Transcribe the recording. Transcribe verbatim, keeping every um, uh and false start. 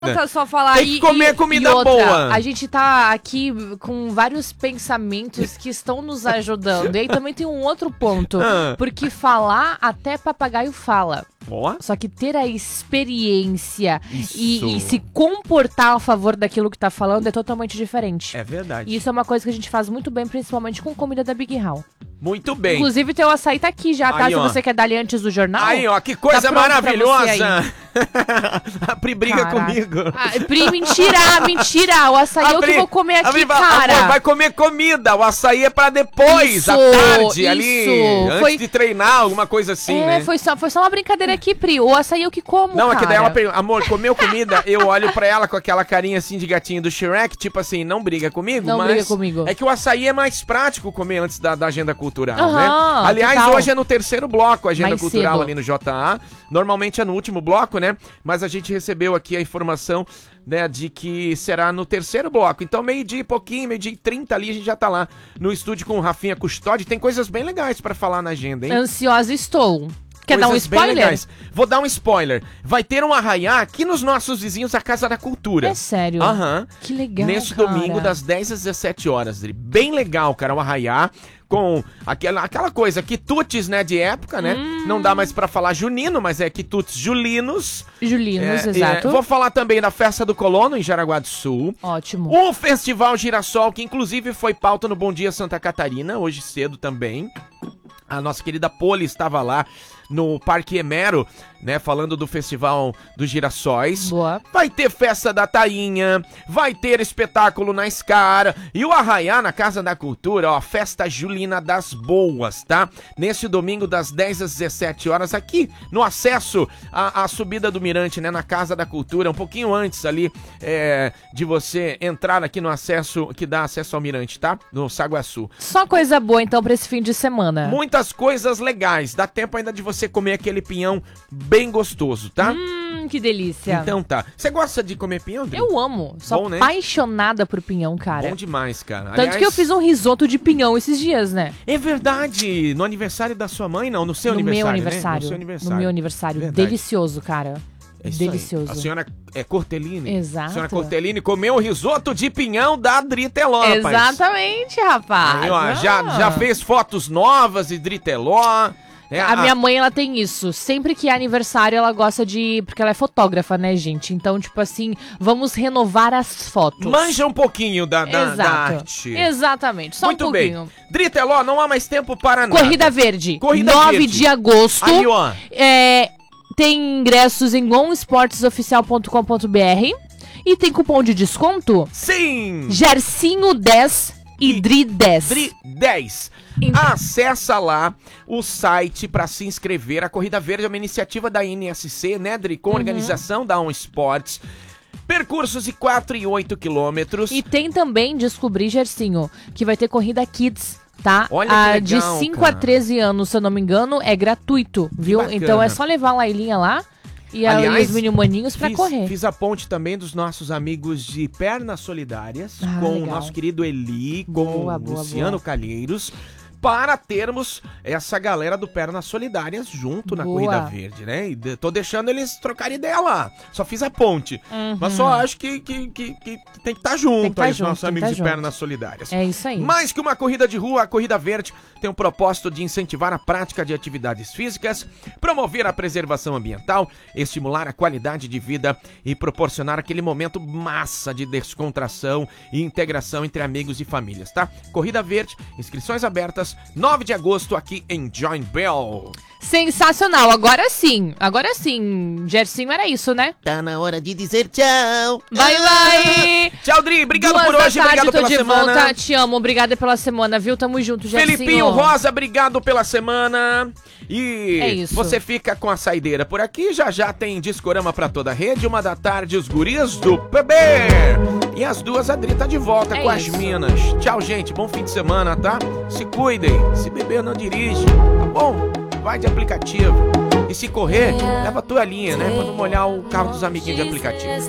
Não só falar Tem que comer e, comida e outra, boa. A gente tá aqui com vários pensamentos que estão nos ajudando. E aí também tem um outro ponto. Ah. Porque falar, até papagaio fala. Ó. Só que ter a experiência Isso. e, e se comportar a favor daquilo que tá falando é totalmente diferente. É verdade. E isso é uma coisa que a gente faz muito bem, principalmente com comida da Big Hall. Muito bem. Inclusive, teu açaí tá aqui já, tá? Aí, se ó. você quer dar ali antes do jornal. Aí, ó, que coisa tá pronto pra maravilhosa. você aí. A Pri briga Caraca. comigo. Ah, Pri, mentira, mentira. O açaí eu que Pri- vou comer a aqui, Pri fala, cara. amor, vai comer comida. O açaí é pra depois, Isso, à tarde, ali. isso. Antes Foi- de treinar, alguma coisa assim, é, né? foi só, foi só uma brincadeira aqui, Pri. O açaí eu que como, Não, é cara. que daí ela pergunta, amor, comeu comida? Eu olho pra ela com aquela carinha assim de gatinho do Shrek, tipo assim, não briga comigo, Não mas briga comigo. é que o açaí é mais prático comer antes da, da agenda cultural, Aham, né? Aliás, total. hoje é no terceiro bloco a agenda Mais cultural cedo. ali no J A. Normalmente é no último bloco, né? Mas a gente recebeu aqui a informação, né, de que será no terceiro bloco. Então, meio-dia e pouquinho, meio-dia e trinta ali, a gente já tá lá no estúdio com o Rafinha Custódio. Tem coisas bem legais pra falar na agenda, hein? Ansiosa estou. Quer dar um Coisas bem spoiler? legais. Vou dar um spoiler. Vai ter um arraiá aqui nos nossos vizinhos da Casa da Cultura. É sério? Aham. Que legal, Nesse cara. domingo, das dez às dezessete horas. Dri. Bem legal, cara, um arraiá. Com aquela, aquela coisa, quitutes, né, de época, né? Hum. Não dá mais pra falar junino, mas é quitutes julinos. Julinos, É, exato. é, vou falar também da Festa do Colono, em Jaraguá do Sul. Ótimo. O Festival Girassol, que inclusive foi pauta no Bom Dia Santa Catarina, hoje cedo também. A nossa querida Poli estava lá no Parque Emero, né, falando do Festival dos Girassóis. Boa. Vai ter festa da Tainha, vai ter espetáculo na Escara e o arraiá na Casa da Cultura, ó, Festa Julina das Boas, tá? Neste domingo das dez às dezessete horas aqui no acesso à, à subida do Mirante, né, na Casa da Cultura, um pouquinho antes ali é, de você entrar aqui no acesso, que dá acesso ao Mirante, tá? No Saguaçu. Só coisa boa, então, pra esse fim de semana. Muitas coisas legais, dá tempo ainda de você comer aquele pinhão bem gostoso, tá? Hum, que delícia. Então tá. Você gosta de comer pinhão, Dri? Eu amo. Sou Bom, né? apaixonada por pinhão, cara. Bom demais, cara. Tanto que eu fiz um risoto de pinhão esses dias, né? É verdade! No aniversário da sua mãe, não? No seu no aniversário, meu né? aniversário. No seu aniversário. No meu aniversário. Verdade. Delicioso, cara. É isso aí. Delicioso. A senhora é Cortellini? Exato. A senhora Cortellini comeu o risoto de pinhão da Driteló, rapaz. Exatamente, rapaz. Aí, ó, Ah. já, já fez fotos novas de Driteló. É, A minha mãe, ela tem isso. Sempre que é aniversário, ela gosta de... Porque ela é fotógrafa, né, gente? Então, tipo assim, vamos renovar as fotos. Manja um pouquinho da, da, da Exato. arte. Exatamente. Só Muito um pouquinho. bem. Driteló, não há mais tempo para nada. Corrida Verde. Corrida nove Verde. de agosto. Aí, ó. É, tem ingressos em gon esportes oficial ponto com ponto b r. E tem cupom de desconto? Sim! Gercinho dez e Dri dez. Dri dez. Então. Acessa lá o site para se inscrever. A Corrida Verde é uma iniciativa da N S C, né, Dri? Com Uhum. organização da On Sports. Percursos de quatro e oito quilômetros. E tem também, descobri, Gercinho, que vai ter corrida Kids, tá? Olha que Ah, legal, de cinco cara. a treze anos, se eu não me engano, é gratuito, viu? bacana. Então é só levar a Lailinha lá e, a, Aliás, e os mini-maninhos pra Fiz, correr. fiz a ponte também dos nossos amigos de Pernas Solidárias, Ah, com o legal. nosso querido Eli, com Boa, o boa, Luciano boa. Calheiros, para termos essa galera do Pernas Solidárias junto na Boa. Corrida Verde, né? E de- tô deixando eles trocarem ideia lá. Só fiz a ponte. Uhum. Mas só acho que, que, que, que tem que estar junto Tem que tá aí, os junto, nossos tem que amigos tá de junto. Pernas Solidárias. É isso aí. Mais que uma corrida de rua, a Corrida Verde tem o propósito de incentivar a prática de atividades físicas, promover a preservação ambiental, estimular a qualidade de vida e proporcionar aquele momento massa de descontração e integração entre amigos e famílias, tá? Corrida Verde, inscrições abertas, nove de agosto aqui em Join Bell. Sensacional, agora sim, agora sim, Gercinho era isso, né? Tá na hora de dizer tchau. Vai, vai! Tchau, Dri, obrigado Duas por da hoje, tarde, obrigado tô pela de semana. volta, te amo, obrigada pela semana, viu? Tamo junto, Gercinho. Felipinho Rosa, obrigado pela semana. E É isso. você fica com a saideira por aqui. Já já tem Discorama pra toda a rede. Uma da tarde, os guris do P B. E às duas, a Dri tá de volta É com as isso. minas. Tchau, gente. Bom fim de semana, tá? Se cuidem. Se beber, não dirige. Tá bom? Vai de aplicativo. E se correr, leva a toalhinha, né? Pra não molhar o carro dos amiguinhos de aplicativo.